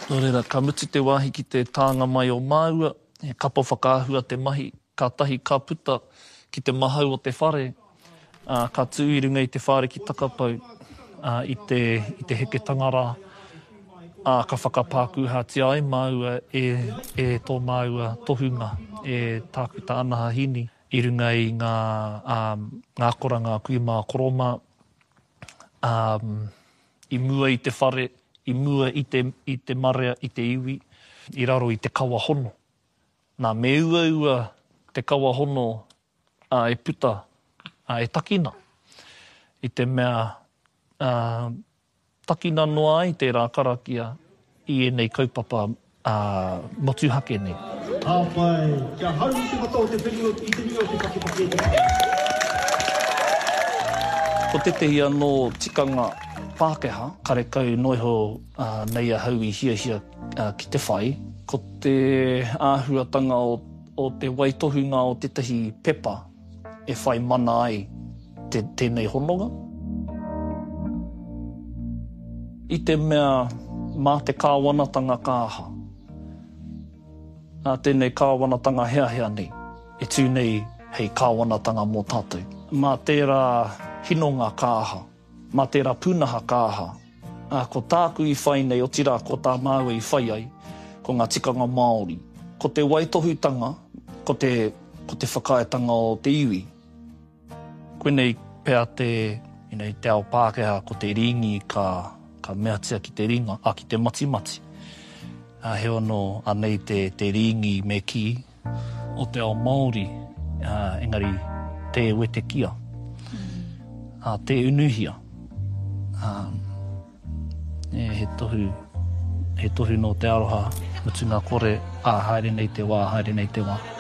Nō reira, ka muti te wāhi ki te tānga mai o Māua, e kapo whakaahua te mahi, ka tahi ka puta ki te mahau o te whare, ka tū i runga i te whare ki Takapau, i te heketanga rā, ka whakapākuha te ai Māua e tō Māua tohunga, e tākuta ana hahini, i runga i ngā koranga kuima koroma, i mua i te whare, i mua i te marea, i te iwi, i raro i te kawa hono. Nā me ua te kawa hono e puta, e takina. I te mea takina noa i te rā karakia i enei kaupapa motuhake nei. Pai, kia haru i te matau te whiringo i te ringo te pakipaki e te. Ko te tehia no tikanga Pākehā, karekau noiho nei a hau i hia ki te whai. Ko te āhuatanga o te waitohunga o tetahi pepa e whai mana ai tēnei hononga. I te mea mā te kāwanatanga kāha. Tēnei kāwanatanga hea nei, e tū nei hei kāwanatanga mō tātou. Mā tērā hinonga kāha. Mā tērā pūnaha kāha, ko tāku i whai nei o tira ko tā Māua i whai ai, ko ngā tikanga Māori. Ko te waitohutanga, ko te whakaetanga o te iwi. Koenei pēr te ao Pākehā, ko te ringi ka meatia ki te ringa, ki te matimati. He ono anei te ringi me ki o te ao Māori, engari te wete kia, te unuhia. He tohu no te aroha, mutu ngā kore, haere nei te wā, haere nei te wā.